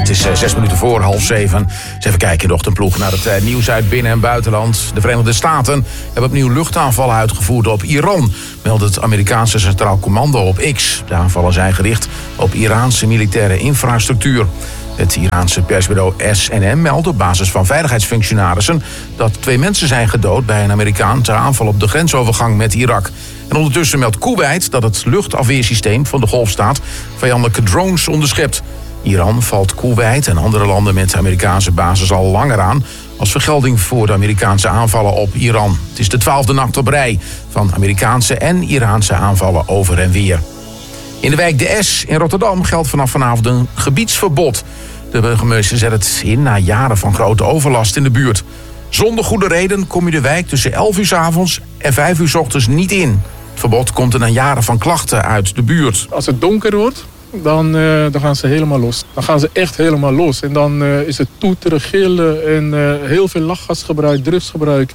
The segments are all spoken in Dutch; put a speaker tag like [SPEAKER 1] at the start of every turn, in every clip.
[SPEAKER 1] Het is 6 minuten voor 6:30. Eens even kijken in de ochtendploeg naar het nieuws uit binnen- en buitenland. De Verenigde Staten hebben opnieuw luchtaanvallen uitgevoerd op Iran, meldt het Amerikaanse Centraal Commando op X. De aanvallen zijn gericht op Iraanse militaire infrastructuur. Het Iraanse persbureau SNM meldt op basis van veiligheidsfunctionarissen dat 2 mensen zijn gedood bij een Amerikaanse aanval op de grensovergang met Irak. En ondertussen meldt Koeweit dat het luchtafweersysteem van de Golfstaat vijandelijke drones onderschept. Iran valt Koeweit en andere landen met Amerikaanse bases al langer aan als vergelding voor de Amerikaanse aanvallen op Iran. Het is de 12e nacht op rij van Amerikaanse en Iraanse aanvallen over en weer. In de wijk De S in Rotterdam geldt vanaf vanavond een gebiedsverbod. De burgemeester zet het in na jaren van grote overlast in de buurt. Zonder goede reden kom je de wijk tussen 11 uur 's avonds en 5 uur 's ochtends niet in. Het verbod komt er na jaren van klachten uit de buurt.
[SPEAKER 2] Als het donker wordt, dan gaan ze helemaal los. Dan gaan ze echt helemaal los. En dan is het toeteren, gillen en heel veel lachgasgebruik, drugsgebruik.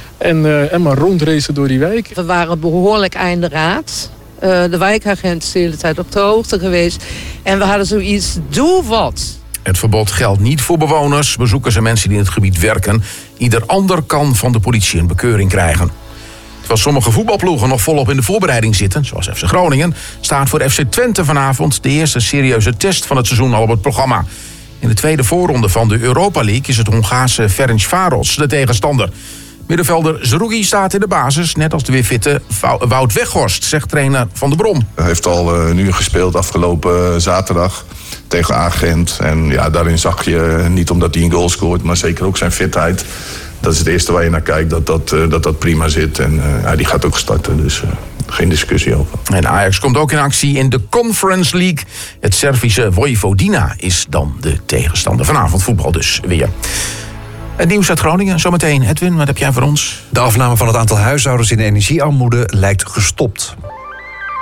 [SPEAKER 2] En maar rondracen door die wijk.
[SPEAKER 3] We waren behoorlijk einderaad. De wijkagent is de hele tijd op de hoogte geweest. En we hadden zoiets, doe wat.
[SPEAKER 1] Het verbod geldt niet voor bewoners, bezoekers en mensen die in het gebied werken. Ieder ander kan van de politie een bekeuring krijgen. Terwijl sommige voetbalploegen nog volop in de voorbereiding zitten, zoals FC Groningen, staat voor FC Twente vanavond de eerste serieuze test van het seizoen al op het programma. In de tweede voorronde van de Europa League is het Hongaarse Ferencváros de tegenstander. Middenvelder Zerougi staat in de basis, net als de weer fitte Wout Weghorst, zegt trainer Van der Brom.
[SPEAKER 4] Hij heeft al nu gespeeld afgelopen zaterdag tegen Agent. En ja, daarin zag je niet omdat hij een goal scoort, maar zeker ook zijn fitheid. Dat is het eerste waar je naar kijkt, dat prima zit. En die gaat ook starten, dus geen discussie over.
[SPEAKER 1] En Ajax komt ook in actie in de Conference League. Het Servische Vojvodina is dan de tegenstander. Vanavond voetbal dus weer. Het nieuws uit Groningen, zometeen. Edwin, wat heb jij voor ons?
[SPEAKER 5] De afname van het aantal huishoudens in energiearmoede lijkt gestopt.